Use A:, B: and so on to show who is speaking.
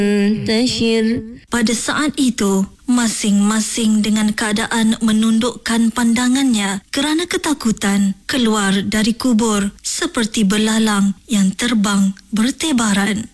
A: منتشر.
B: Pada saat itu, masing-masing dengan keadaan menundukkan pandangannya kerana ketakutan keluar dari kubur seperti belalang yang terbang bertebaran.